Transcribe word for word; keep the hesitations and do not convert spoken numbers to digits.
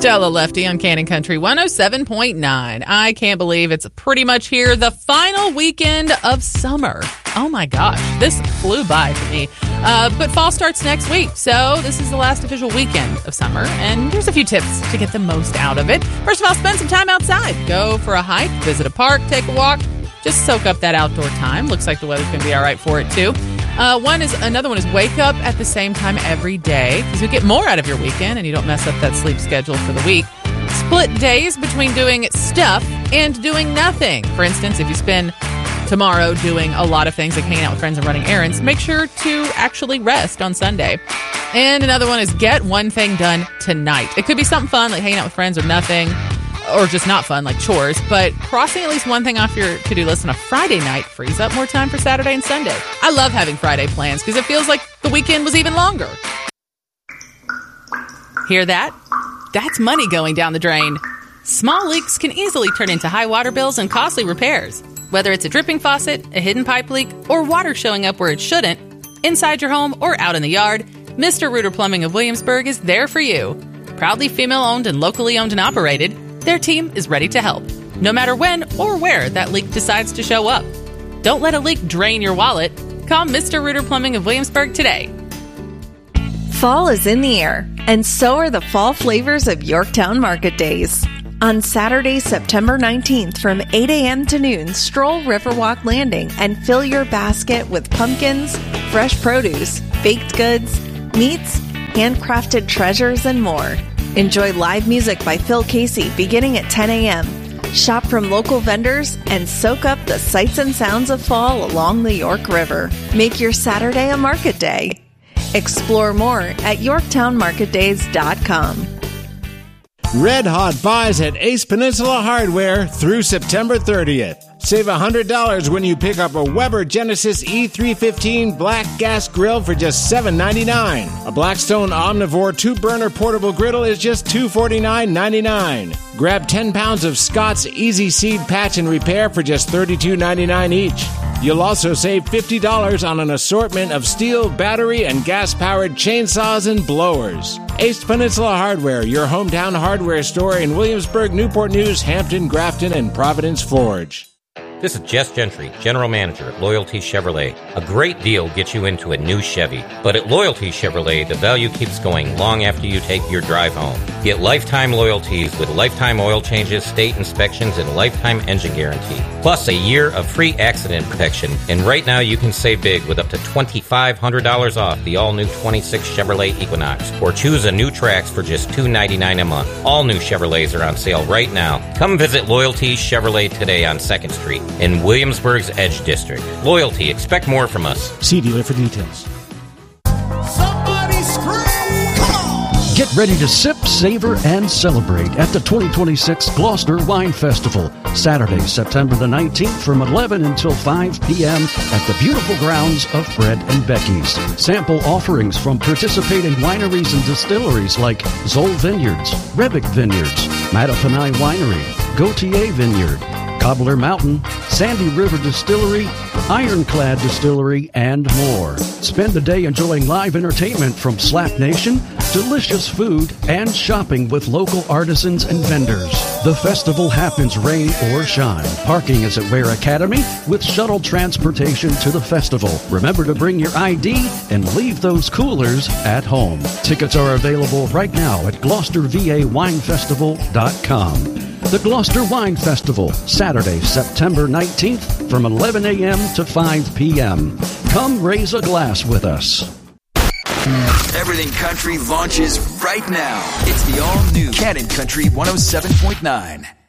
Stella Lefty on Cannon Country one oh seven point nine. I can't believe it's pretty much here, the final weekend of summer. Oh my gosh, this flew by for me. Uh, but fall starts next week, so this is the last official weekend of summer, and here's a few tips to get the most out of it. First of all, spend some time outside. Go for a hike, visit a park, take a walk. Just soak up that outdoor time. Looks like the weather's going to be all right for it, too. Uh, one is Another one is wake up at the same time every day, because you get more out of your weekend and you don't mess up that sleep schedule for the week. Split days between doing stuff and doing nothing. For instance, if you spend tomorrow doing a lot of things like hanging out with friends and running errands, make sure to actually rest on Sunday. And another one is get one thing done tonight. It could be something fun like hanging out with friends or nothing, or just not fun like chores, but crossing at least one thing off your to-do list on a Friday night frees up more time for Saturday and Sunday. I love having Friday plans because it feels like the weekend was even longer. Hear that? That's money going down the drain. Small leaks can easily turn into high water bills and costly repairs. Whether it's a dripping faucet, a hidden pipe leak, or water showing up where it shouldn't, inside your home or out in the yard, Mister Rooter Plumbing of Williamsburg is there for you. Proudly female-owned and locally owned and operated, their team is ready to help, no matter when or where that leak decides to show up. Don't let a leak drain your wallet. Call Mister Rooter Plumbing of Williamsburg today. Fall is in the air, and so are the fall flavors of Yorktown Market Days. On Saturday, September nineteenth from eight a.m. to noon, stroll Riverwalk Landing and fill your basket with pumpkins, fresh produce, baked goods, meats, handcrafted treasures, and more. Enjoy live music by Phil Casey beginning at ten a.m. Shop from local vendors and soak up the sights and sounds of fall along the York River. Make your Saturday a market day. Explore more at yorktown market days dot com. Red Hot Buys at Ace Peninsula Hardware through September thirtieth. Save one hundred dollars when you pick up a Weber Genesis E three fifteen black gas grill for just seven ninety-nine. A Blackstone Omnivore two-burner portable griddle is just two forty-nine ninety-nine. Grab ten pounds of Scott's Easy Seed Patch and Repair for just thirty-two ninety-nine each. You'll also save fifty dollars on an assortment of steel, battery, and gas-powered chainsaws and blowers. Ace Peninsula Hardware, your hometown hardware store in Williamsburg, Newport News, Hampton, Grafton, and Providence Forge. This is Jess Gentry, General Manager at Loyalty Chevrolet. A great deal gets you into a new Chevy, but at Loyalty Chevrolet, the value keeps going long after you take your drive home. Get lifetime loyalties with lifetime oil changes, state inspections, and lifetime engine guarantee. Plus a year of free accident protection. And right now you can save big with up to twenty-five hundred dollars off the all-new twenty-six Chevrolet Equinox. Or choose a new Trax for just two ninety-nine a month. All new Chevrolets are on sale right now. Come visit Loyalty Chevrolet today on second street. In Williamsburg's Edge District. Loyalty, expect more from us. See dealer for details. Somebody scream! Come on! Get ready to sip, savor, and celebrate at the twenty twenty-six Gloucester Wine Festival, Saturday, September the nineteenth from eleven until five p.m. at the beautiful grounds of Fred and Becky's. Sample offerings from participating wineries and distilleries like Zoll Vineyards, Rebick Vineyards, Mattapani Winery, Gautier Vineyard, Cobbler Mountain, Sandy River Distillery, Ironclad Distillery, and more. Spend the day enjoying live entertainment from Slap Nation, delicious food, and shopping with local artisans and vendors. The festival happens rain or shine. Parking is at Ware Academy with shuttle transportation to the festival. Remember to bring your I D and leave those coolers at home. Tickets are available right now at gloucester v a wine festival dot com. The Gloucester Wine Festival, Saturday, September nineteenth from eleven a.m. to five p.m. Come raise a glass with us. Everything Country launches right now. It's the all-new Cannon Country one oh seven point nine.